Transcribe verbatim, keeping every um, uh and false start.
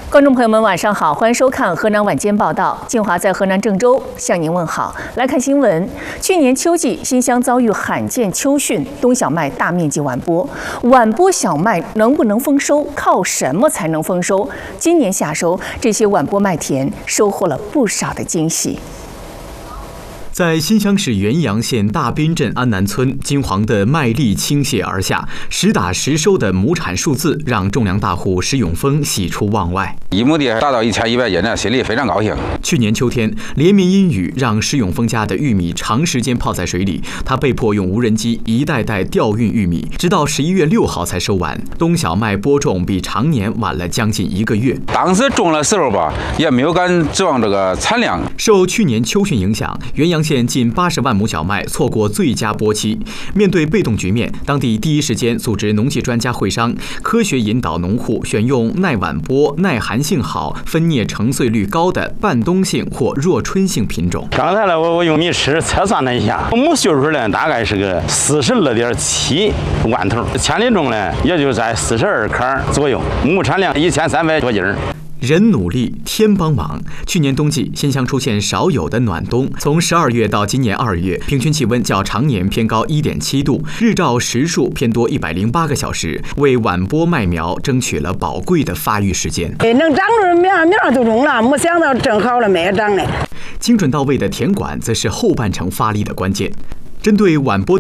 观众朋友们，晚上好，欢迎收看河南晚间报道。静华在河南郑州向您问好。来看新闻，去年秋季，新乡遭遇罕见秋汛，冬小麦大面积晚播。晚播小麦能不能丰收，靠什么才能丰收？今年夏收，这些晚播麦田收获了不少的惊喜。 在新乡市原阳县大边镇安南村，金黄的麦粒倾泻而下，实打实收的亩产数字让种粮大户石永峰喜出望外。 一亩地达到一千一百斤呢，心里非常高兴。 去年秋天，连绵阴雨让石永峰家的玉米长时间泡在水里，他被迫用无人机一袋袋调运玉米，直到十一月六号才收完。冬小麦播种比常年晚了将近一个月。 当时种的时候吧，也没有敢指望这个产量。 受去年秋汛影响，原阳 县近八十万亩小麦错过最佳播期，面对被动局面，当地第一时间组织农技专家会商，科学引导农户选用耐晚播、耐寒性好、分蘖成穗率高的半冬性或弱春性品种。 刚才呢，我我用米尺测算了一下，亩穗数呢大概是个四十二点七万头，千粒重呢也就在四十二克左右，亩产量一千三百多斤。 人努力，天帮忙。去年冬季，新乡出现少有的暖冬，从十二月到今年二月，平均气温较常年偏高一点七度，日照时数偏多一百零八个小时，为晚播麦苗争取了宝贵的发育时间。 能长着苗苗都种了，没想到正好了没长呢。 精准到位的田管则是后半程发力的关键。针对晚播